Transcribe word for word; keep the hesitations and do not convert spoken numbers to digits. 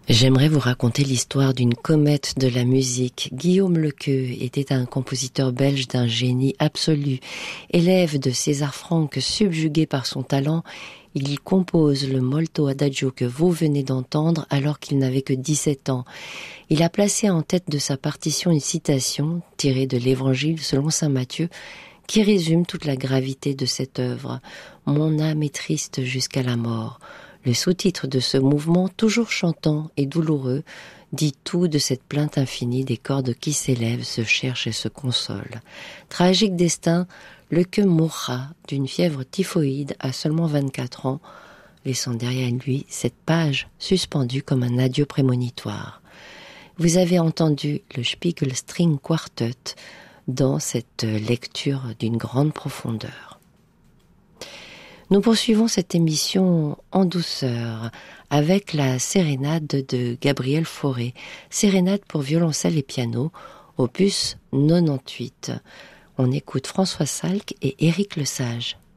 J'aimerais vous raconter l'histoire d'une comète de la musique. Guillaume Lequeux était un compositeur belge d'un génie absolu. Élève de César Franck, subjugué par son talent, il compose le Molto Adagio que vous venez d'entendre alors qu'il n'avait que dix-sept ans. Il a placé en tête de sa partition une citation tirée de l'Évangile selon saint Matthieu qui résume toute la gravité de cette œuvre. « Mon âme est triste jusqu'à la mort ». Le sous-titre de ce mouvement, toujours chantant et douloureux, dit tout de cette plainte infinie des cordes qui s'élèvent, se cherchent et se consolent. Tragique destin, Lequeux mourra d'une fièvre typhoïde à seulement vingt-quatre ans, laissant derrière lui cette page suspendue comme un adieu prémonitoire. Vous avez entendu le Spiegel String Quartet dans cette lecture d'une grande profondeur. Nous poursuivons cette émission en douceur avec la sérénade de Gabriel Fauré, sérénade pour violoncelle et piano, opus quatre-vingt-dix-huit. On écoute François Salk et Éric Lesage.